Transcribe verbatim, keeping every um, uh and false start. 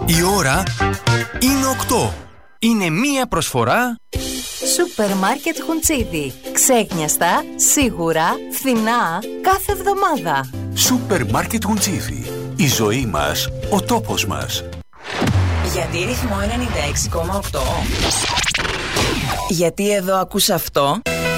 Η ώρα είναι οκτώ. Είναι μία προσφορά Σούπερ Μάρκετ Χουντσίδη. Ξέχνιαστα, σίγουρα, φθηνά, κάθε εβδομάδα. Σούπερ Μάρκετ Χουντσίδη. Η ζωή μας, ο τόπος μας. Γιατί ρυθμό ενενήντα έξι κόμμα οκτώ? Γιατί εδώ ακούς αυτό?